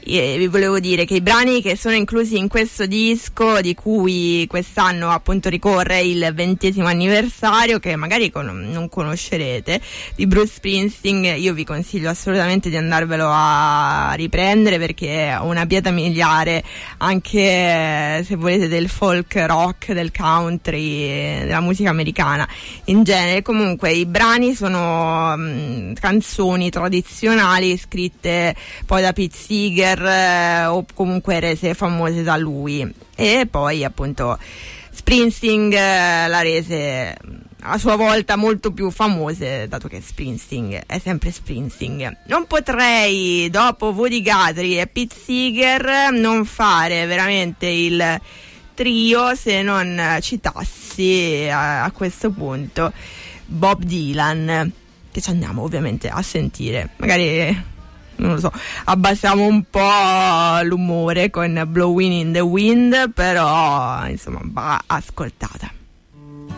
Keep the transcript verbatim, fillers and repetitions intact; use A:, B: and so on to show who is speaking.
A: E vi volevo dire che i brani che sono inclusi in questo disco, di cui quest'anno appunto ricorre il ventesimo anniversario, che magari con- non conoscerete, di Bruce Springsteen, io vi consiglio assolutamente di andarvelo a riprendere, perché è una pietra miliare, anche se volete, del folk rock, del country, della musica americana in genere. Comunque i brani sono mh, canzoni tradizionali scritte poi da Pete Seeger, eh, o comunque rese famose da lui, e poi appunto Springsteen eh, la rese a sua volta molto più famose, dato che Springsteen è sempre Springsteen. Non potrei, dopo Woody Guthrie e Pete Seeger, non fare veramente il trio se non citassi a, a questo punto Bob Dylan, che ci andiamo ovviamente a sentire. Magari, non lo so, abbassiamo un po' l'umore con Blowing in the Wind, però insomma va ascoltata.